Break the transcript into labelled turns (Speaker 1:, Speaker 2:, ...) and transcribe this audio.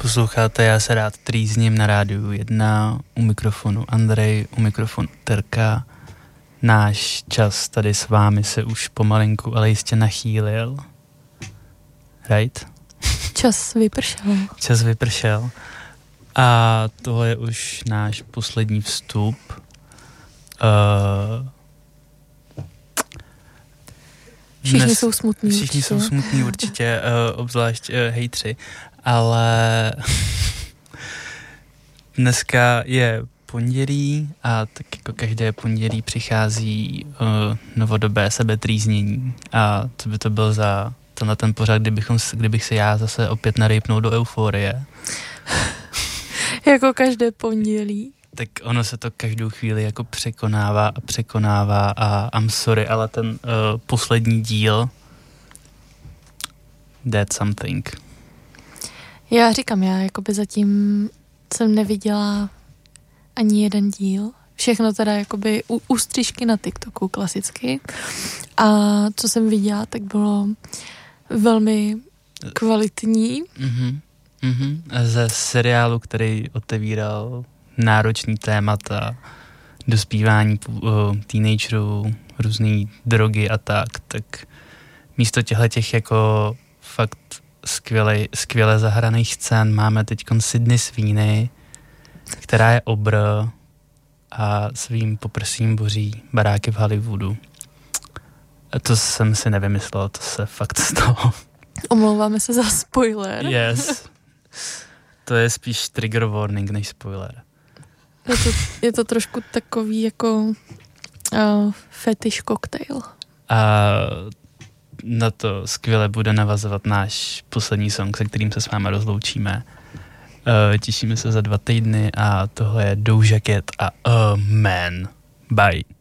Speaker 1: Posloucháte Já se rád trýzním na rádiu 1, u mikrofonu Andrej, u mikrofonu Terka. Náš čas tady s vámi se už pomalinku, ale jistě nachýlil. Right?
Speaker 2: Čas vypršel.
Speaker 1: Čas vypršel. A tohle je už náš poslední vstup.
Speaker 2: Všichni jsou smutní.
Speaker 1: Všichni jsou smutní určitě, obzvlášť hejtři. Ale dneska je pondělí a tak jako každé pondělí přichází novodobé sebetrýznění. A co by to byl za tenhle ten pořad, kdybych se já zase opět narejpnul do euforie.
Speaker 2: Jako každé pondělí.
Speaker 1: Tak ono se to každou chvíli jako překonává a I'm sorry, ale ten poslední díl that's something.
Speaker 2: Já říkám, já jakoby zatím jsem neviděla ani jeden díl. Všechno teda jakoby ústřižky na TikToku klasicky. A co jsem viděla, tak bylo velmi kvalitní.
Speaker 1: Ze seriálu, který otevíral náročný témata, dospívání teenagerů, různý drogy a tak místo těch jako fakt skvěle zahraných scén máme teďkon Sydney Sweeney, která je obr a svým poprsím boří baráky v Hollywoodu. A to jsem si nevymyslel, to se fakt stalo.
Speaker 2: Omlouváme se za spoiler.
Speaker 1: Yes. To je spíš trigger warning než spoiler.
Speaker 2: Je to trošku takový jako fetish koktejl.
Speaker 1: A na to skvěle bude navazovat náš poslední song, se kterým se s vámi rozloučíme. Těšíme se za 2 týdny a tohle je Doja Cat a Man. Bye.